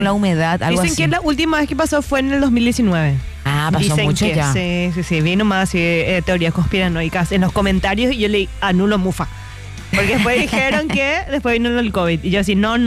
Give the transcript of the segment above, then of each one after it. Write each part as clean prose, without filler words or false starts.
la humedad, algo Dicen así. que la última vez que pasó fue en el 2019. Ah, pasó Dicen mucho que, ya. Sí. Vi nomás teorías conspiranoicas en los comentarios y yo leí anulo mufa. Porque después dijeron que después vino el COVID. Y yo así, no.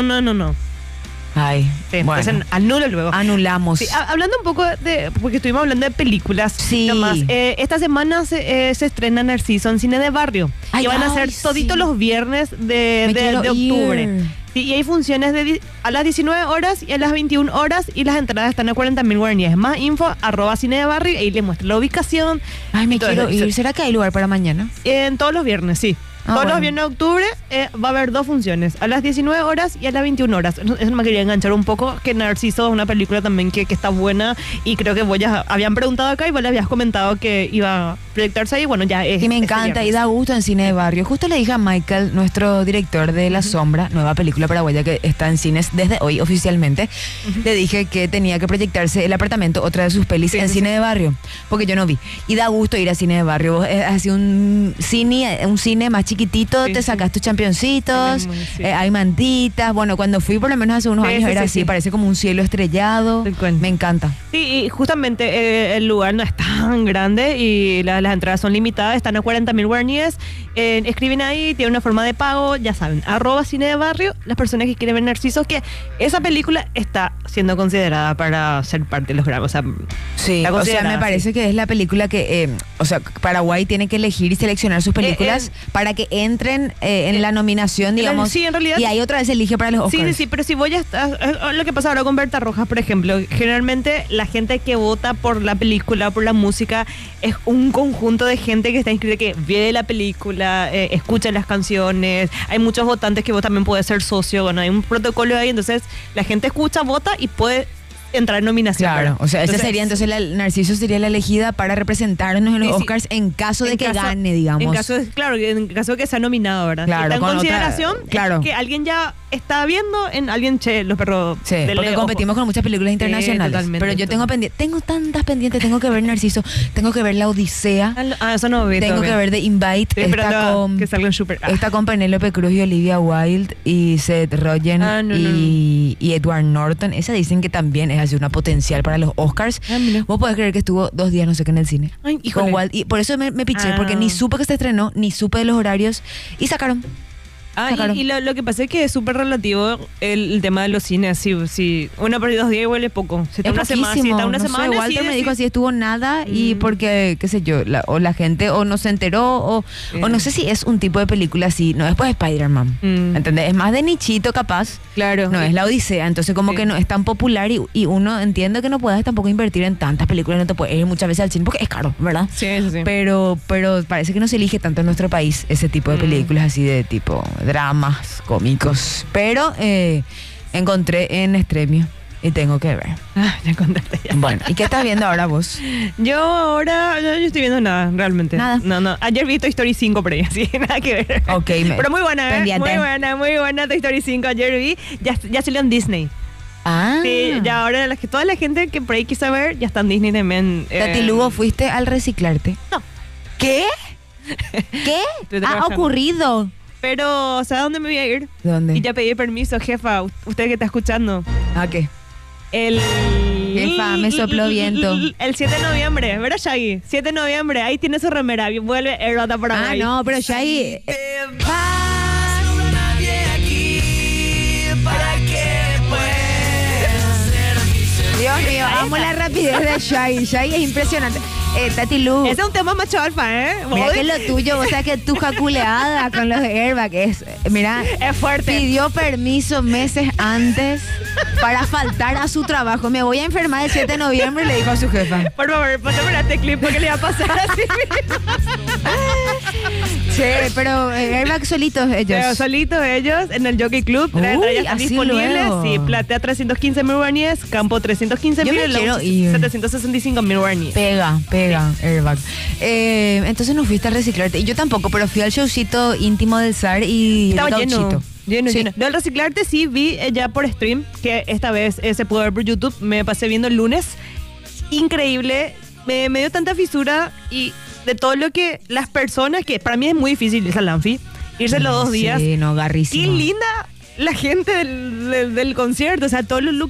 Ay, Sí, bueno. entonces anulo luego. Anulamos. Sí, hablando un poco porque estuvimos hablando de películas. Sí. Nomás, esta semana se estrena Narciso en Cine de Barrio. Ay, y van a ser sí. toditos los viernes de octubre. Ir. Sí, y hay funciones a las 19 horas y a las 21 horas y las entradas están a 40.000 guaraníes. Más info, @cine de barrio, ahí les muestra la ubicación. Ay, me y todo quiero eso. ir. ¿Será que hay lugar para mañana? En todos los viernes, sí. Ah, Todos bueno. los viernes de octubre va a haber 2 funciones, a las 19 horas y a las 21 horas. Eso me quería enganchar un poco, que Narciso es una película también que está buena y creo que vos ya habían preguntado acá y vos le habías comentado que iba a proyectarse ahí. Bueno, ya es. Sí, me encanta y da gusto en Cine de Barrio. Justo le dije a Michael, nuestro director de La Sombra, nueva película paraguaya que está en cines desde hoy oficialmente, le dije que tenía que proyectarse El Apartamento, otra de sus pelis, en Cine de Barrio, porque yo no vi. Y da gusto ir a Cine de Barrio. Vos, es así un cine más chiquitito, Sí, te sí. sacas tus championcitos, Sí. hay mantitas. Bueno, cuando fui por lo menos hace unos Sí, años sí, era sí, así, sí. parece como un cielo estrellado. Tal cual. Me encanta. Sí, y justamente el lugar no es tan grande y las entradas son limitadas, están a 40.000 guaraníes. Escriben ahí, tiene una forma de pago, ya saben, @cine de barrio, las personas que quieren ver Narcisos, que esa película está siendo considerada para ser parte de los Grammys. O sea, Sí, está o sea, considerada, me parece que es la película que, o sea, Paraguay tiene que elegir y seleccionar sus películas para que entren en la nominación, digamos. sí, en realidad. Y ahí otra vez elige para los Oscars. Sí, pero si voy a estar, lo que pasa ahora con Berta Rojas, por ejemplo, generalmente la gente que vota por la película, por la música, es un conjunto de gente que está inscrita, que ve la película, escucha las canciones, hay muchos votantes que vos también puedes ser socio, bueno, hay un protocolo ahí, entonces la gente escucha, vota y puede entrar en nominación. Claro, o sea, esa sería entonces Narciso sería la elegida para representarnos en los Sí, sí. Oscars en caso de En que caso- gane, digamos. En caso de que sea nominado, ¿verdad? Claro, Está en con otra- consideración claro. que alguien ya está viendo en alguien, los perros. Sí, dele porque ojo. competimos con muchas películas internacionales. totalmente, Pero yo tengo tengo tantas pendientes, tengo que ver Narciso, tengo que ver La Odisea, Eso no vi tengo todavía. que ver The Invite, Estoy esperando está con, que salgan super. está con Penélope Cruz y Olivia Wilde y Seth Rogen y Edward Norton. Esa dicen que también es así una potencial para los Oscars. Mira. Vos podés creer que estuvo 2 días no sé qué en el cine. Ay, híjole. Con Wilde, y por eso me piché, porque ni supe que se estrenó, ni supe de los horarios y sacaron. sacaron. Y lo que pasa es que es súper relativo el tema de los cines. Si uno por 2 días igual es poco. Si está Es una semana, poquísimo, una no sé, semana. Walter sí, me sí. dijo así estuvo nada y porque, qué sé yo, o la gente o no se enteró o no sé si es un tipo de película así, no es pues Spider-Man, ¿entendés? Es más de nichito capaz, Claro. no es La Odisea, entonces como que no es tan popular y uno entiende que no puedes tampoco invertir en tantas películas, no te puedes ir muchas veces al cine porque es caro, ¿verdad? Sí. Pero parece que no se elige tanto en nuestro país ese tipo de películas así de tipo dramas cómicos, pero encontré en Estremio y tengo que ver. Ya contaste ya. Bueno, ¿y qué estás viendo ahora vos? Yo ahora yo estoy viendo nada, realmente. Nada. No. Ayer vi Toy Story 5 por ahí, así, nada que ver. Ok, Pero muy buena, pendiente. Muy buena Toy Story 5. Ayer vi, ya salió en Disney. Ah, Sí, ya ahora toda la gente que por ahí quiso ver ya está en Disney también. Tati Lugo, ¿fuiste al reciclarte? No. ¿Qué? ¿Qué? Estoy Ha trabajando. ocurrido. Pero, ¿sabes dónde me voy a ir? ¿Dónde? Y ya pedí permiso, jefa, usted que está escuchando. ¿A qué? Jefa, me sopló viento. El 7 de noviembre, ¿verdad, Shaggy? 7 de noviembre, ahí tiene su remera, vuelve Erota por Ah, ahí. no, pero ya ahí... Dios mío, amo la rapidez de Shai. Shai es impresionante. Tati Lu, Ese es un tema macho alfa, ¿eh? mira Hoy que lo tuyo, o sea que tu jaculeada con los airbag es, mira, es fuerte. pidió permiso meses antes para faltar a su trabajo. Me voy a enfermar el 7 de noviembre, le dijo a su jefa. Por favor, pásame este clip porque le va a pasar así. Sí, pero airbag solitos ellos. Pero solitos ellos en el Jockey Club. Uy, Traen así disponibles. luego. Sí, platea 315.000 guaraníes, campo 315.000, Yo me el quiero lounge ir. 765.000 guaraníes. Pega, airbag. Entonces no fuiste a reciclarte. Y yo tampoco, pero fui al showcito íntimo del SAR y Estaba el lleno. gauchito. Lleno. Sí. Del reciclarte sí vi ya por stream, que esta vez se pudo ver por YouTube. Me pasé viendo el lunes. Increíble. Me dio tanta fisura y de todo lo que las personas, que para mí es muy difícil irse al Anfi, irse los 2 días. Sí, no, garrísimo. Qué linda la gente del concierto, o sea, todos los looks